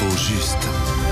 L'info juste.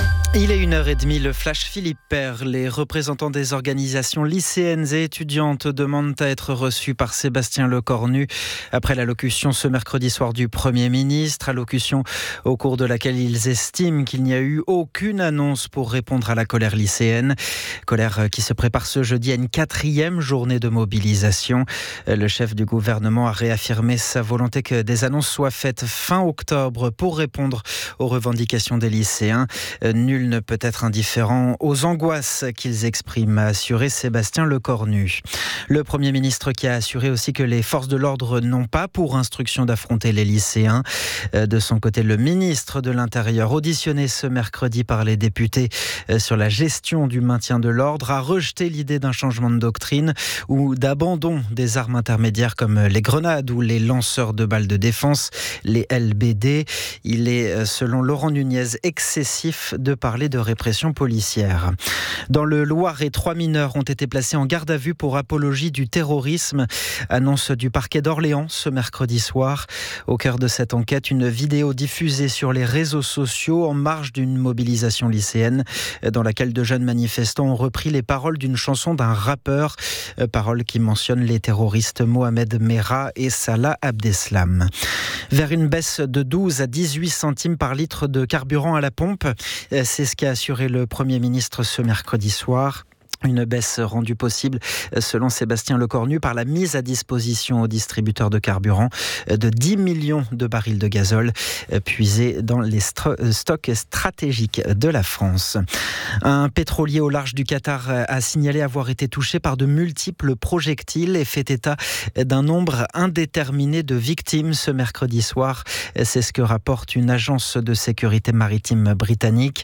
Il est 1h30, le flash Philippe Père. Les représentants des organisations lycéennes et étudiantes demandent à être reçus par Sébastien Lecornu après l'allocution ce mercredi soir du Premier ministre. Allocution au cours de laquelle ils estiment qu'il n'y a eu aucune annonce pour répondre à la colère lycéenne. Colère qui se prépare ce jeudi à une 4e journée de mobilisation. Le chef du gouvernement a réaffirmé sa volonté que des annonces soient faites fin octobre pour répondre aux revendications des lycéens. Nul ne peut être indifférent aux angoisses qu'ils expriment, a assuré Sébastien Lecornu. Le Premier ministre qui a assuré aussi que les forces de l'ordre n'ont pas pour instruction d'affronter les lycéens. De son côté, le ministre de l'Intérieur, auditionné ce mercredi par les députés sur la gestion du maintien de l'ordre, a rejeté l'idée d'un changement de doctrine ou d'abandon des armes intermédiaires comme les grenades ou les lanceurs de balles de défense, les LBD. Il est, selon Laurent Nunez, excessif de parler de répression policière. Dans le Loiret, 3 mineurs ont été placés en garde à vue pour apologie du terrorisme. Annonce du parquet d'Orléans ce mercredi soir. Au cœur de cette enquête, une vidéo diffusée sur les réseaux sociaux en marge d'une mobilisation lycéenne dans laquelle de jeunes manifestants ont repris les paroles d'une chanson d'un rappeur. Paroles qui mentionnent les terroristes Mohamed Merah et Salah Abdeslam. Vers une baisse de 12 à 18 centimes par litre de carburant à la pompe. C'est ce qu'a assuré le Premier ministre ce mercredi soir. Une baisse rendue possible, selon Sébastien Lecornu, par la mise à disposition aux distributeurs de carburant de 10 millions de barils de gazole puisés dans les stocks stratégiques de la France. Un pétrolier au large du Qatar a signalé avoir été touché par de multiples projectiles et fait état d'un nombre indéterminé de victimes ce mercredi soir. C'est ce que rapporte une agence de sécurité maritime britannique.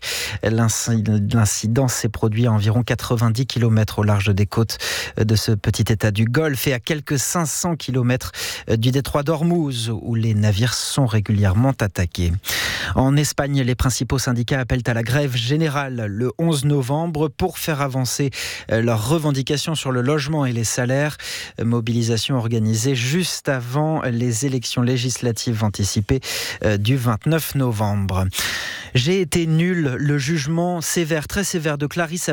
L'incident s'est produit à environ 90 km au large des côtes de ce petit état du Golfe et à quelques 500 km du détroit d'Ormuz où les navires sont régulièrement attaqués. En Espagne, les principaux syndicats appellent à la grève générale le 11 novembre pour faire avancer leurs revendications sur le logement et les salaires. Mobilisation organisée juste avant les élections législatives anticipées du 29 novembre. J'ai été nul. Le jugement sévère, très sévère de Clarisse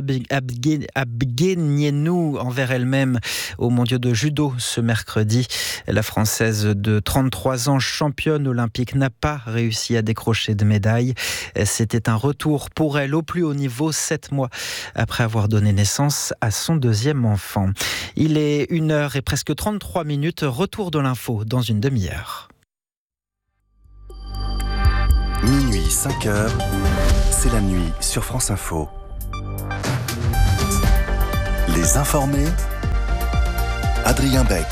Abguenienou envers elle-même aux mondiaux de judo ce mercredi. La Française de 33 ans, championne olympique, n'a pas réussi à décrocher de médaille. C'était un retour pour elle au plus haut niveau 7 mois après avoir donné naissance à son 2e enfant. Il est 1h et presque 33 minutes. Retour de l'info dans une demi-heure. Minuit 5h, c'est la nuit sur France Info. Les informés, Adrien Beck.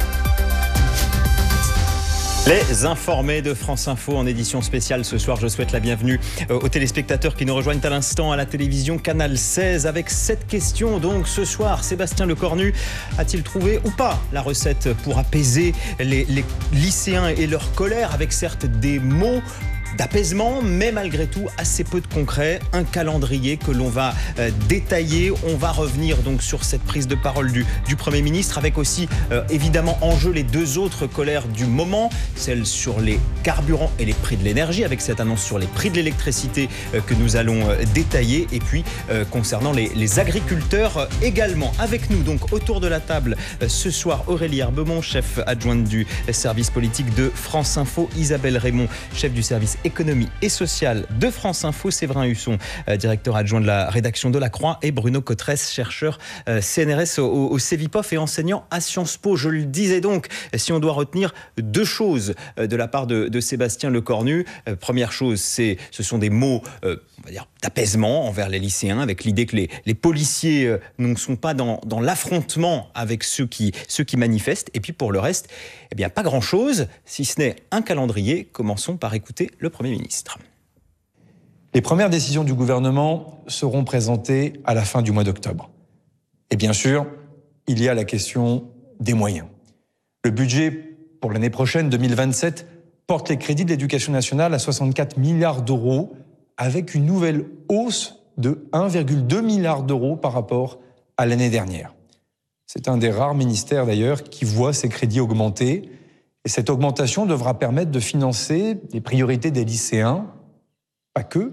Les informés de France Info en édition spéciale ce soir. Je souhaite la bienvenue aux téléspectateurs qui nous rejoignent à l'instant à la télévision Canal 16 avec cette question. Donc ce soir, Sébastien Lecornu a-t-il trouvé ou pas la recette pour apaiser les lycéens et leur colère avec certes des mots d'apaisement, mais malgré tout assez peu de concret. Un calendrier que l'on va détailler. On va revenir donc sur cette prise de parole du Premier ministre avec aussi évidemment en jeu les deux autres colères du moment, celle sur les carburants et les prix de l'énergie avec cette annonce sur les prix de l'électricité que nous allons détailler et puis concernant les agriculteurs également. Avec nous donc autour de la table ce soir Aurélie Herbemont, chef adjointe du service politique de France Info, Isabelle Raymond, chef du service économie et sociale de France Info, Séverin Husson, directeur adjoint de la rédaction de La Croix, et Bruno Cotresse, chercheur CNRS au Cevipof et enseignant à Sciences Po. Je le disais donc, si on doit retenir deux choses de la part de Sébastien Lecornu, première chose, ce sont des mots on va dire d'apaisement envers les lycéens, avec l'idée que les policiers ne sont pas dans l'affrontement avec ceux qui manifestent. Et puis pour le reste, eh bien pas grand-chose, si ce n'est un calendrier. Commençons par écouter le Premier ministre. Les premières décisions du gouvernement seront présentées à la fin du mois d'octobre. Et bien sûr, il y a la question des moyens. Le budget pour l'année prochaine, 2027, porte les crédits de l'éducation nationale à 64 milliards d'euros, avec une nouvelle hausse de 1,2 milliard d'euros par rapport à l'année dernière. C'est un des rares ministères d'ailleurs qui voit ses crédits augmenter. Et cette augmentation devra permettre de financer les priorités des lycéens, pas que,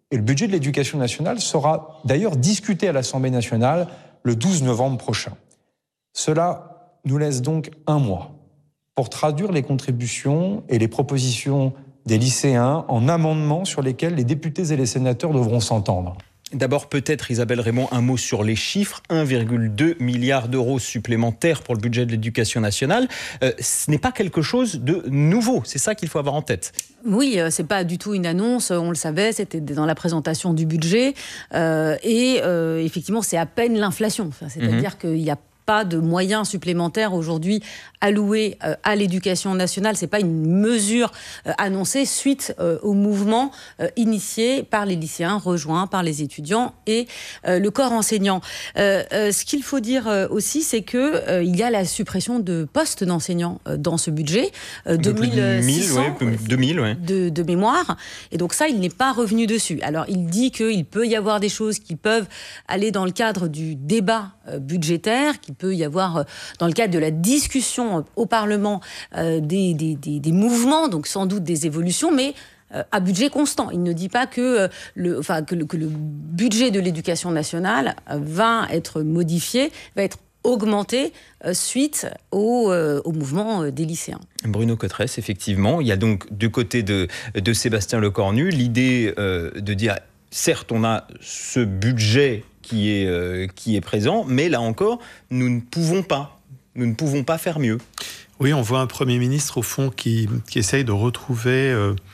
Et le budget de l'éducation nationale sera d'ailleurs discuté à l'Assemblée nationale le 12 novembre prochain. Cela nous laisse donc un mois pour traduire les contributions et les propositions des lycéens en amendements sur lesquels les députés et les sénateurs devront s'entendre. D'abord, peut-être, Isabelle Raymond, un mot sur les chiffres. 1,2 milliard d'euros supplémentaires pour le budget de l'éducation nationale. Ce n'est pas quelque chose de nouveau. C'est ça qu'il faut avoir en tête. Oui, c'est pas du tout une annonce. On le savait, c'était dans la présentation du budget. Effectivement, c'est à peine l'inflation. C'est-à-dire qu'il y a pas de moyens supplémentaires aujourd'hui alloués à l'éducation nationale. C'est pas une mesure annoncée suite au mouvement initié par les lycéens, rejoint par les étudiants et le corps enseignant. Ce qu'il faut dire aussi, c'est que il y a la suppression de postes d'enseignants dans ce budget, 2600 de mémoire. Et donc ça, il n'est pas revenu dessus. Alors, il dit qu'il peut y avoir des choses qui peuvent aller dans le cadre du débat budgétaire, qu'il peut y avoir dans le cadre de la discussion au Parlement des mouvements, donc sans doute des évolutions, mais à budget constant. Il ne dit pas que le budget de l'éducation nationale va être modifié, va être augmenté suite au mouvement des lycéens. Bruno Cotresse, effectivement, il y a donc du côté de Sébastien Lecornu l'idée de dire, certes, on a ce budget qui est présent, mais là encore, nous ne pouvons pas faire mieux. Oui, on voit un Premier ministre, au fond, qui essaye de retrouver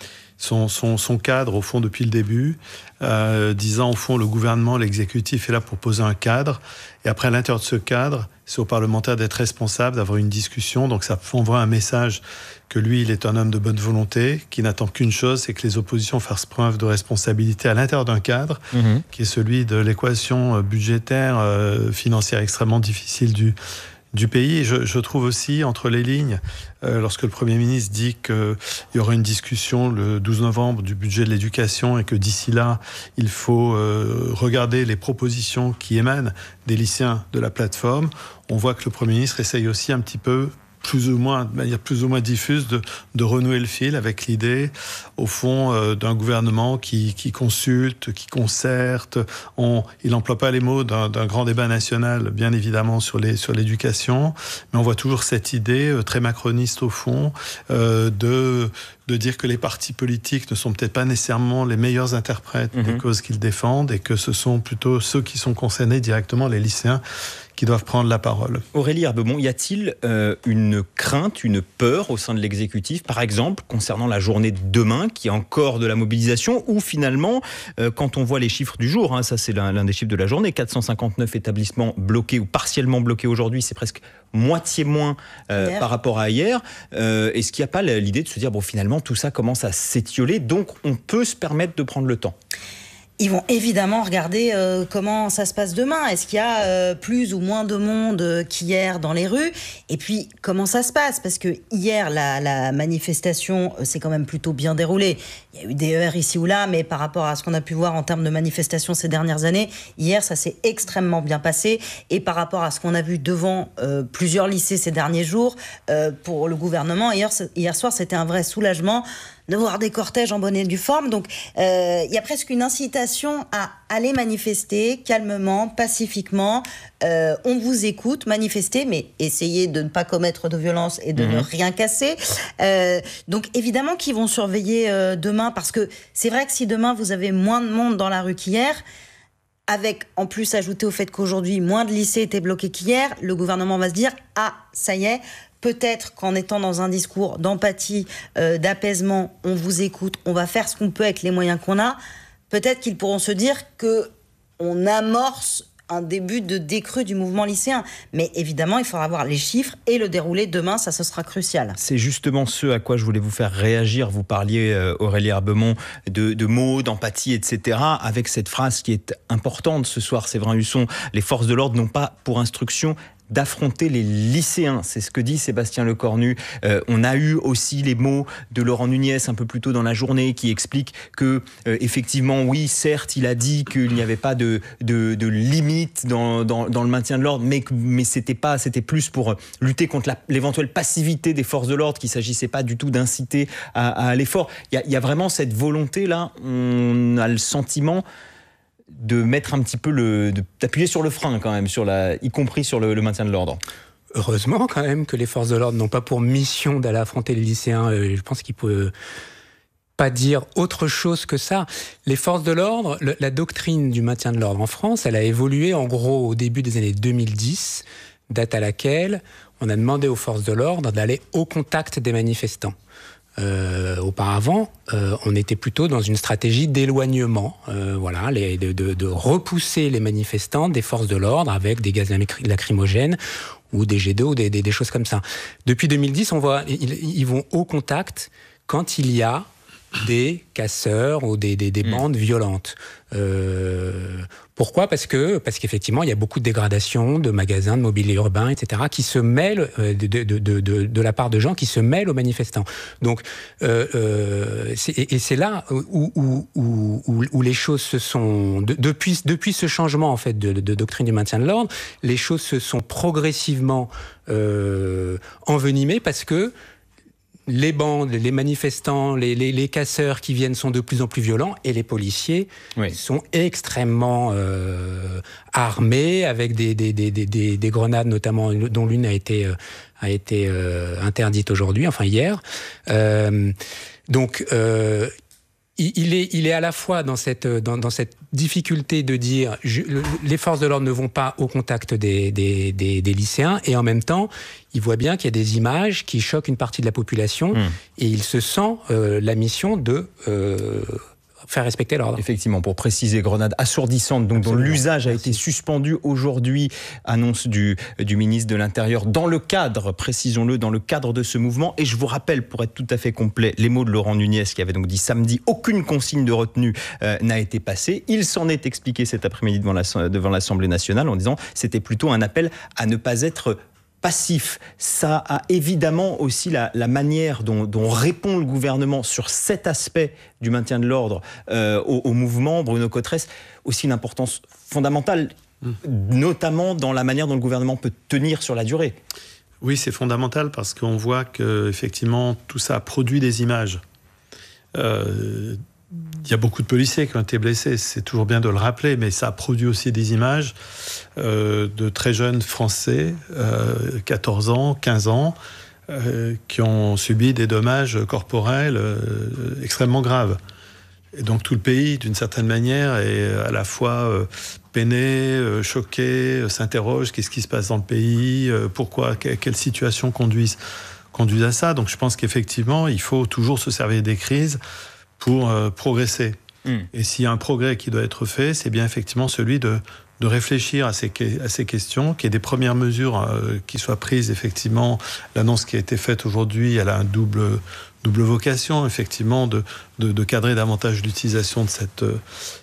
son cadre, au fond, depuis le début, disant, au fond, le gouvernement, l'exécutif est là pour poser un cadre, et après, à l'intérieur de ce cadre, c'est aux parlementaires d'être responsables, d'avoir une discussion, donc ça envoie un message que lui, il est un homme de bonne volonté, qui n'attend qu'une chose, c'est que les oppositions fassent preuve de responsabilité à l'intérieur d'un cadre, qui est celui de l'équation budgétaire, financière extrêmement difficile du pays. Et je trouve aussi, entre les lignes, lorsque le Premier ministre dit qu'il y aura une discussion le 12 novembre du budget de l'éducation et que d'ici là, il faut regarder les propositions qui émanent des lycéens de la plateforme, on voit que le Premier ministre essaye aussi un petit peu, de manière plus ou moins diffuse, de renouer le fil avec l'idée, au fond, d'un gouvernement qui consulte, qui concerte. Il n'emploie pas les mots d'un grand débat national, bien évidemment, sur l'éducation, mais on voit toujours cette idée très macroniste, au fond, de dire que les partis politiques ne sont peut-être pas nécessairement les meilleurs interprètes des causes qu'ils défendent et que ce sont plutôt ceux qui sont concernés directement, les lycéens, qui doivent prendre la parole. Aurélie Herbemont, y a-t-il une crainte, une peur au sein de l'exécutif, par exemple, concernant la journée de demain, qui est encore de la mobilisation, ou finalement, quand on voit les chiffres du jour, ça c'est l'un des chiffres de la journée, 459 établissements bloqués ou partiellement bloqués aujourd'hui, c'est presque moitié moins par rapport à hier. Est-ce qu'il n'y a pas l'idée de se dire, bon, finalement, tout ça commence à s'étioler, donc on peut se permettre de prendre le temps? Ils vont évidemment regarder comment ça se passe demain. Est-ce qu'il y a plus ou moins de monde qu'hier dans les rues? Et puis, comment ça se passe? Parce que hier, la manifestation s'est quand même plutôt bien déroulée. Il y a eu des heurts ici ou là, mais par rapport à ce qu'on a pu voir en termes de manifestations ces dernières années, hier, ça s'est extrêmement bien passé. Et par rapport à ce qu'on a vu devant plusieurs lycées ces derniers jours, pour le gouvernement, hier soir, c'était un vrai soulagement de voir des cortèges en bonne et due forme. Donc, il y a presque une incitation à aller manifester calmement, pacifiquement. On vous écoute, manifester, mais essayez de ne pas commettre de violence et de ne rien casser. Donc, évidemment qu'ils vont surveiller demain, parce que c'est vrai que si demain, vous avez moins de monde dans la rue qu'hier, avec, en plus, ajouté au fait qu'aujourd'hui, moins de lycées étaient bloqués qu'hier, le gouvernement va se dire « Ah, ça y est », peut-être qu'en étant dans un discours d'empathie, d'apaisement, on vous écoute, on va faire ce qu'on peut avec les moyens qu'on a. Peut-être qu'ils pourront se dire qu'on amorce un début de décrue du mouvement lycéen. Mais évidemment, il faudra voir les chiffres et le déroulé demain, ça, ce sera crucial. C'est justement ce à quoi je voulais vous faire réagir. Vous parliez, Aurélie Herbemont, de mots, d'empathie, etc. Avec cette phrase qui est importante ce soir, Séverin Husson, les forces de l'ordre n'ont pas pour instruction d'affronter les lycéens. C'est ce que dit Sébastien Lecornu. On a eu aussi les mots de Laurent Nunez un peu plus tôt dans la journée qui explique que, effectivement, oui, certes, il a dit qu'il n'y avait pas de limite dans le maintien de l'ordre, mais c'était plus pour lutter contre l'éventuelle passivité des forces de l'ordre, qu'il ne s'agissait pas du tout d'inciter à l'effort. Il y a vraiment cette volonté-là, on a le sentiment de mettre un petit peu d'appuyer sur le frein quand même, y compris sur le maintien de l'ordre. Heureusement quand même que les forces de l'ordre n'ont pas pour mission d'aller affronter les lycéens. Je pense qu'il peut pas dire autre chose que ça. Les forces de l'ordre, la doctrine du maintien de l'ordre en France, elle a évolué en gros au début des années 2010, date à laquelle on a demandé aux forces de l'ordre d'aller au contact des manifestants. Auparavant, on était plutôt dans une stratégie d'éloignement, de repousser les manifestants des forces de l'ordre avec des gaz lacrymogènes ou des jets d'eau, des choses comme ça. Depuis 2010, on voit, ils vont au contact quand il y a des casseurs ou des bandes violentes. Pourquoi ? Parce qu'effectivement, il y a beaucoup de dégradations de magasins, de mobilier urbain, etc., qui se mêlent de la part de gens qui se mêlent aux manifestants. Donc, c'est là où les choses se sont... Depuis ce changement en fait de doctrine du maintien de l'ordre, les choses se sont progressivement envenimées parce que les bandes, les manifestants, les casseurs qui viennent sont de plus en plus violents et les policiers sont extrêmement armés avec des grenades notamment, dont l'une a été interdite aujourd'hui, enfin hier. Il est à la fois dans cette difficulté de dire les forces de l'ordre ne vont pas au contact des lycéens, et en même temps il voit bien qu'il y a des images qui choquent une partie de la population et il se sent la mission de faire respecter l'ordre. Effectivement, pour préciser, grenade assourdissante, donc dont l'usage a été suspendu aujourd'hui, annonce du ministre de l'Intérieur, dans le cadre, précisons-le, dans le cadre de ce mouvement. Et je vous rappelle, pour être tout à fait complet, les mots de Laurent Nunez, qui avait donc dit samedi, aucune consigne de retenue n'a été passée. Il s'en est expliqué cet après-midi devant l'Assemblée nationale en disant c'était plutôt un appel à ne pas être passif. Ça a évidemment aussi la manière dont répond le gouvernement sur cet aspect du maintien de l'ordre au mouvement. Bruno Cotresse, aussi une importance fondamentale, notamment dans la manière dont le gouvernement peut tenir sur la durée. Oui, c'est fondamental parce qu'on voit qu'effectivement tout ça produit des images. Il y a beaucoup de policiers qui ont été blessés, c'est toujours bien de le rappeler, mais ça a produit aussi des images de très jeunes Français, 14 ans, 15 ans, qui ont subi des dommages corporels extrêmement graves. Et donc tout le pays, d'une certaine manière, est à la fois peiné, choqué, s'interroge, qu'est-ce qui se passe dans le pays, pourquoi, quelles situations conduisent à ça. Donc je pense qu'effectivement, il faut toujours se servir des crises pour progresser. Et s'il y a un progrès qui doit être fait, c'est bien effectivement celui de réfléchir à ces questions, qu'il y ait des premières mesures qui soient prises. Effectivement, l'annonce qui a été faite aujourd'hui, elle a un double vocation, effectivement, de cadrer davantage l'utilisation de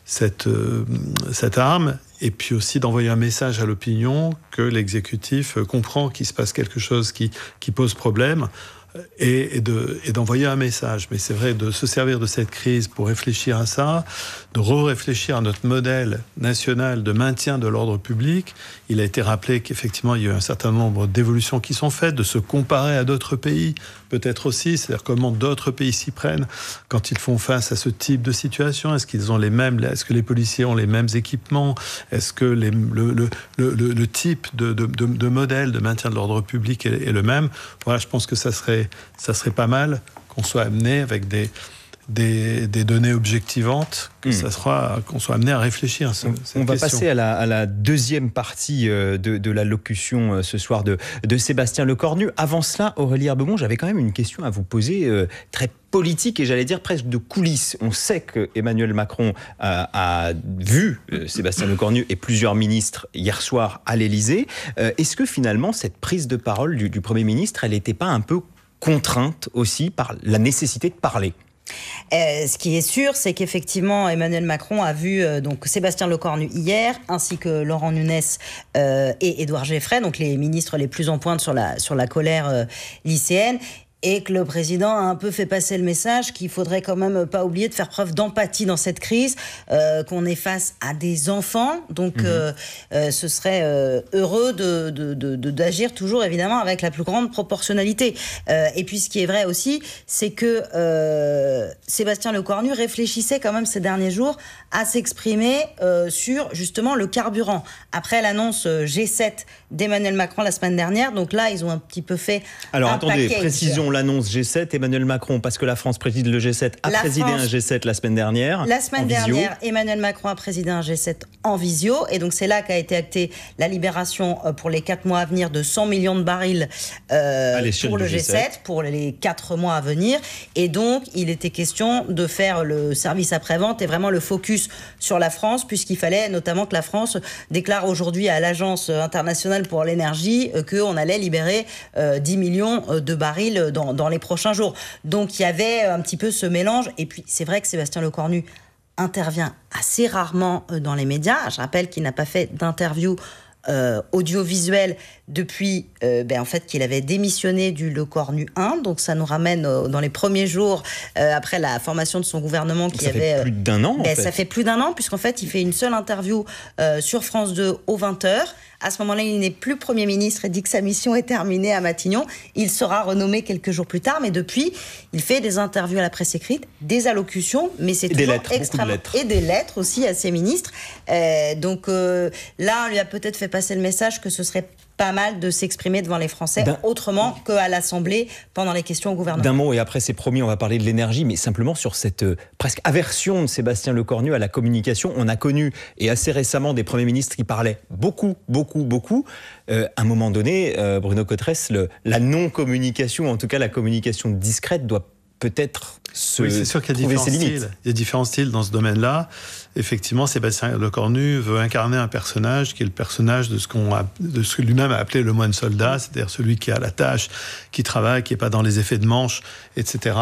cette arme, et puis aussi d'envoyer un message à l'opinion que l'exécutif comprend qu'il se passe quelque chose qui pose problème, et d'envoyer un message. Mais c'est vrai de se servir de cette crise pour réfléchir à ça, de réfléchir à notre modèle national de maintien de l'ordre public. Il a été rappelé qu'effectivement, il y a eu un certain nombre d'évolutions qui sont faites, de se comparer à d'autres pays, peut-être aussi, c'est-à-dire comment d'autres pays s'y prennent quand ils font face à ce type de situation. Est-ce que les policiers ont les mêmes équipements? Est-ce que le type de modèle de maintien de l'ordre public est le même? Voilà, je pense que ça serait pas mal qu'on soit amené avec des données objectivantes, qu'on soit amené à réfléchir à cette question. On va passer à la deuxième partie de l'allocution ce soir de Sébastien Lecornu. Avant cela, Aurélie Herbemont, j'avais quand même une question à vous poser, très politique et j'allais dire presque de coulisses. On sait qu'Emmanuel Macron a vu Sébastien Lecornu et plusieurs ministres hier soir à l'Élysée. Est-ce que finalement cette prise de parole du Premier ministre, elle n'était pas un peu contrainte aussi par la nécessité de parler ? Ce qui est sûr, c'est qu'effectivement, Emmanuel Macron a vu donc Sébastien Lecornu hier, ainsi que Laurent Nunez et Édouard Geffray, donc les ministres les plus en pointe sur la colère lycéenne. Et que le président a un peu fait passer le message qu'il faudrait quand même pas oublier de faire preuve d'empathie dans cette crise, qu'on est face à des enfants, donc ce serait heureux d'agir toujours évidemment avec la plus grande proportionnalité. Et puis ce qui est vrai aussi, c'est que Sébastien Lecornu réfléchissait quand même ces derniers jours à s'exprimer sur justement le carburant. Après l'annonce G7 d'Emmanuel Macron la semaine dernière, donc là ils ont un petit peu fait attendez, package. Précisons l'annonce G7, Emmanuel Macron, parce que la France préside le G7, a présidé un G7 la semaine dernière. La semaine dernière, Emmanuel Macron a présidé un G7 en visio, et donc c'est là qu'a été actée la libération pour les 4 mois à venir de 100 millions de barils pour le G7, pour les 4 mois à venir. Et donc, il était question de faire le service après-vente et vraiment le focus sur la France, puisqu'il fallait notamment que la France déclare aujourd'hui à l'Agence internationale pour l'énergie qu'on allait libérer 10 millions de barils dans les prochains jours. Donc il y avait un petit peu ce mélange. Et puis c'est vrai que Sébastien Lecornu intervient assez rarement dans les médias. Je rappelle qu'il n'a pas fait d'interview audiovisuel depuis en fait qu'il avait démissionné du Lecornu 1, donc ça nous ramène dans les premiers jours après la formation de son gouvernement qui avait plus d'un an. Ça fait plus d'un an, puisqu'en fait il fait une seule interview sur France 2 aux 20h. À ce moment-là, il n'est plus Premier ministre et dit que sa mission est terminée à Matignon. Il sera renommé quelques jours plus tard, mais depuis, il fait des interviews à la presse écrite, des allocutions, mais c'est toujours extrêmement... Et des lettres aussi à ses ministres. Donc là, on lui a peut-être fait passer le message que ce serait pas mal de s'exprimer devant les Français autrement qu'à l'Assemblée pendant les questions au gouvernement. D'un mot, et après c'est promis, on va parler de l'énergie, mais simplement sur cette presque aversion de Sébastien Lecornu à la communication. On a connu, et assez récemment, des premiers ministres qui parlaient beaucoup. À un moment donné, Bruno Cotresse, la non-communication, en tout cas la communication discrète, doit peut-être c'est sûr qu'il y a différents styles. Il y a différents styles dans ce domaine-là. Effectivement, Sébastien Lecornu veut incarner un personnage qui est le personnage de ce que lui-même a appelé le moine soldat, c'est-à-dire celui qui a la tâche, qui travaille, qui n'est pas dans les effets de manche, etc.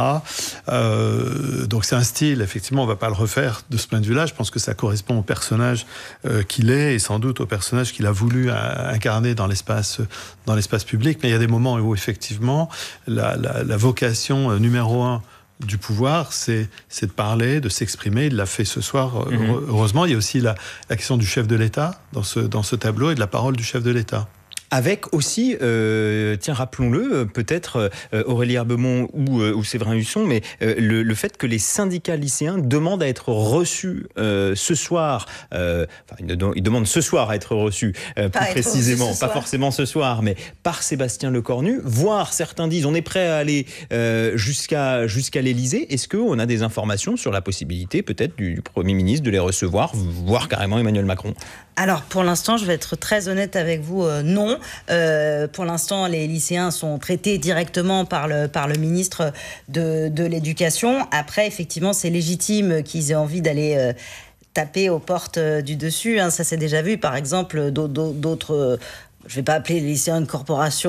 Donc c'est un style, effectivement, on ne va pas le refaire de ce point de vue-là. Je pense que ça correspond au personnage qu'il est et sans doute au personnage qu'il a voulu incarner dans l'espace public. Mais il y a des moments où, effectivement, la vocation numéro 1 du pouvoir, c'est de parler, de s'exprimer. Il l'a fait ce soir, heureusement. Il y a aussi la question du chef de l'État dans ce tableau et de la parole du chef de l'État. Avec aussi, rappelons-le, peut-être Aurélie Herbemont ou Séverin Husson, mais le fait que les syndicats lycéens demandent à être reçus ce soir. Ils demandent ce soir à être reçus, plus précisément, pas forcément ce soir, mais par Sébastien Lecornu. Voire certains disent on est prêt à aller jusqu'à l'Élysée. Est-ce qu'on a des informations sur la possibilité peut-être du Premier ministre de les recevoir, voire carrément Emmanuel Macron? Alors, pour l'instant, je vais être très honnête avec vous, non. Pour l'instant, les lycéens sont traités directement par le ministre de l'Éducation. Après, effectivement, c'est légitime qu'ils aient envie d'aller taper aux portes du dessus. Ça s'est déjà vu, par exemple, d'autres... Je ne vais pas appeler les lycéens une corporation